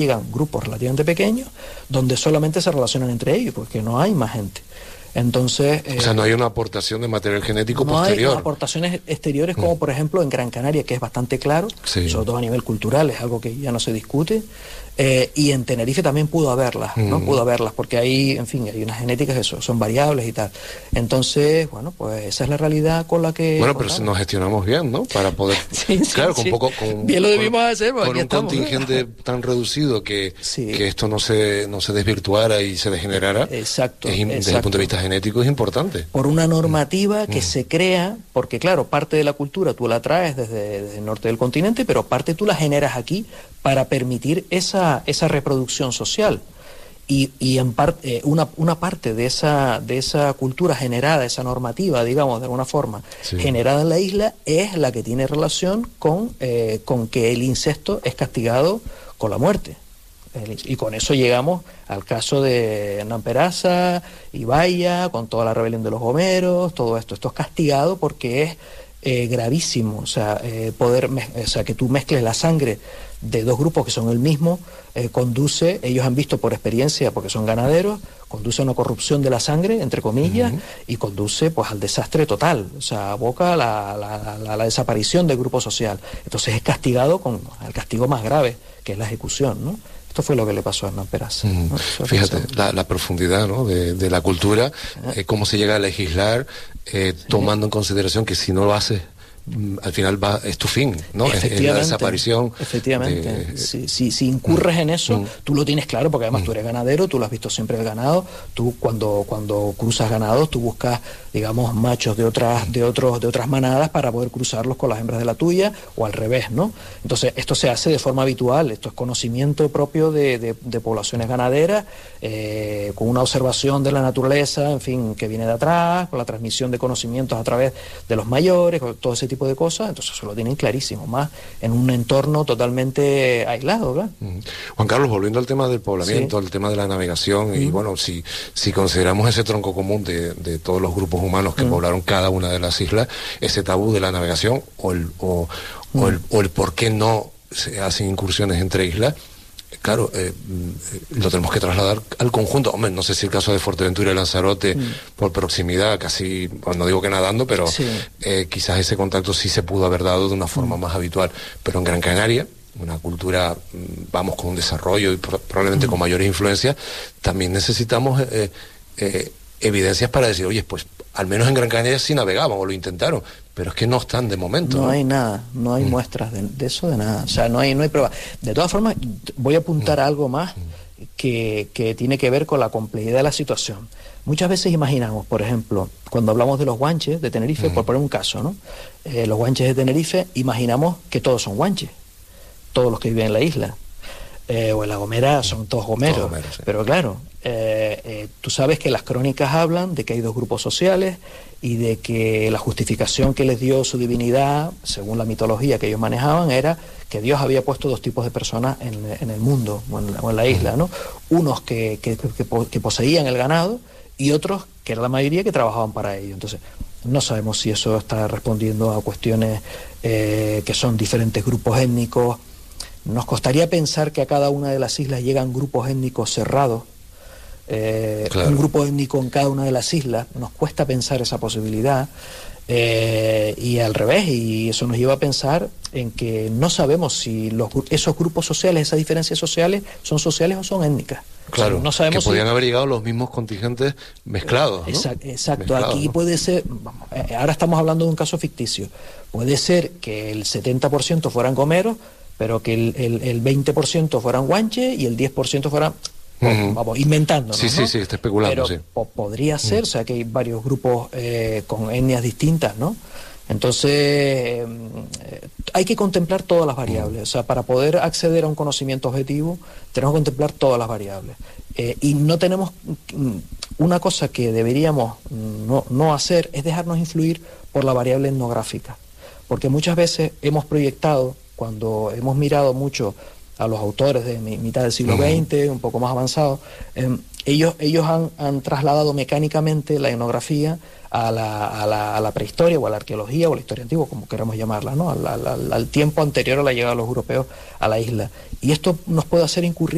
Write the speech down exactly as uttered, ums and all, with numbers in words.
llegan grupos relativamente pequeños donde solamente se relacionan entre ellos, porque no hay más gente. Entonces, eh, o sea, no hay una aportación de material genético no posterior. No hay aportaciones exteriores como, mm. por ejemplo, en Gran Canaria, que es bastante claro, sí. sobre todo a nivel cultural, es algo que ya no se discute. Eh, y en Tenerife también pudo haberlas, ¿no? Mm. Pudo haberlas, porque hay, en fin, hay unas genéticas que son, son variables y tal. Entonces, bueno, pues esa es la realidad con la que... Bueno, contamos. Pero si nos gestionamos bien, ¿no? Para poder... sí, sí, claro, sí. con poco... Con, bien lo debimos con, hacer, con un estamos, contingente ¿no? tan reducido que, sí. que esto no se, no se desvirtuara y se degenerara. Exacto, es, exacto. Desde el punto de vista genético es importante. Por una normativa que mm. se crea, porque claro, parte de la cultura tú la traes desde, desde el norte del continente, pero parte tú la generas aquí para permitir esa, esa reproducción social. Y, y en parte eh, una, una parte de esa, de esa cultura generada, esa normativa, digamos, de alguna forma, sí. generada en la isla, es la que tiene relación con, eh, con que el incesto es castigado con la muerte. Y con eso llegamos al caso de Hernán Peraza, Ibaya, con toda la rebelión de los Gomeros, todo esto. Esto es castigado porque es eh, gravísimo, o sea, eh, poder, o sea, que tú mezcles la sangre de dos grupos que son el mismo, eh, conduce, ellos han visto por experiencia, porque son ganaderos, conduce a una corrupción de la sangre, entre comillas, uh-huh. y conduce pues al desastre total, o sea, aboca a la, la, la, la desaparición del grupo social. Entonces es castigado con el castigo más grave, que es la ejecución, ¿no? Esto fue lo que le pasó a Hernán Peraza. Mm. ¿no? Fíjate, la, la profundidad, ¿no? de, de la cultura, eh, cómo se llega a legislar, eh, sí. tomando en consideración que si no lo haces, al final va, es tu fin, ¿no? Es, es la desaparición. Efectivamente. De... Si, si, si incurres en eso, mm. tú lo tienes claro, porque además mm. tú eres ganadero, tú lo has visto siempre el ganado, tú cuando, cuando cruzas ganados, tú buscas, digamos, machos de otras, de otros, de otras manadas para poder cruzarlos con las hembras de la tuya, o al revés, ¿no? Entonces, esto se hace de forma habitual, esto es conocimiento propio de, de, de poblaciones ganaderas, eh, con una observación de la naturaleza, en fin, que viene de atrás, con la transmisión de conocimientos a través de los mayores, con todo ese tipo de cosas, entonces eso lo tienen clarísimo, más en un entorno totalmente aislado, ¿verdad? Mm. Juan Carlos, volviendo al tema del poblamiento, sí. al tema de la navegación, mm. y bueno, si, si consideramos ese tronco común de, de todos los grupos humanos que mm. poblaron cada una de las islas, ese tabú de la navegación, o el, o, mm. o el, o el por qué no se hacen incursiones entre islas, claro, eh, lo tenemos que trasladar al conjunto. Hombre, no sé si el caso de Fuerteventura y Lanzarote, mm. por proximidad, casi, bueno, no digo que nadando, pero sí. eh, quizás ese contacto sí se pudo haber dado de una forma mm. más habitual. Pero en Gran Canaria, una cultura, vamos, con un desarrollo y pro probablemente mm. con mayores influencias, también necesitamos eh, eh, evidencias para decir, oye, pues al menos en Gran Canaria sí navegaban o lo intentaron, pero es que no están de momento. No, ¿no? hay nada, no hay mm. muestras de, de eso, de nada. O sea, no hay, no hay pruebas. De todas formas, voy a apuntar mm. a algo más que, que tiene que ver con la complejidad de la situación. Muchas veces imaginamos, por ejemplo, cuando hablamos de los guanches de Tenerife, mm. por poner un caso, ¿no? Eh, los guanches de Tenerife, imaginamos que todos son guanches, todos los que viven en la isla. Eh, o en La Gomera son todos gomeros, todos gomeros sí. Pero claro, eh, eh, tú sabes que las crónicas hablan de que hay dos grupos sociales y de que la justificación que les dio su divinidad, según la mitología que ellos manejaban, era que Dios había puesto dos tipos de personas en, en el mundo o en, la, o en la isla, ¿no? Unos que, que, que, que poseían el ganado y otros, que era la mayoría, que trabajaban para ello. Entonces, no sabemos si eso está respondiendo a cuestiones eh, que son diferentes grupos étnicos. Nos costaría pensar que a cada una de las islas llegan grupos étnicos cerrados, eh, claro. un grupo étnico en cada una de las islas. Nos cuesta pensar esa posibilidad, eh, y al revés, y eso nos lleva a pensar en que no sabemos si los, esos grupos sociales, esas diferencias sociales, son sociales o son étnicas. Claro, o sea, no sabemos que podían si... haber llegado los mismos contingentes mezclados, ¿no? Exacto, exacto. Mezclados, Aquí ¿no? puede ser, vamos, ahora estamos hablando de un caso ficticio, puede ser que el setenta por ciento fueran gomeros, pero que el, el, el veinte por ciento fueran guanches y el diez por ciento fueran, uh-huh. vamos, inventándonos, sí, ¿no? Sí, sí, está especulando, pero sí. po podría ser, uh-huh. o sea, que hay varios grupos eh, con etnias distintas, ¿no? Entonces, eh, hay que contemplar todas las variables, uh-huh. o sea, para poder acceder a un conocimiento objetivo, tenemos que contemplar todas las variables. Eh, y no tenemos, una cosa que deberíamos no, no hacer es dejarnos influir por la variable etnográfica, porque muchas veces hemos proyectado, cuando hemos mirado mucho a los autores de mitad del siglo veinte, un poco más avanzados, eh, ellos, ellos han, han trasladado mecánicamente la etnografía a la, a, la, a la prehistoria o a la arqueología o a la historia antigua, como queramos llamarla, ¿no? al, al, al tiempo anterior a la llegada de los europeos a la isla. Y esto nos puede hacer incurrir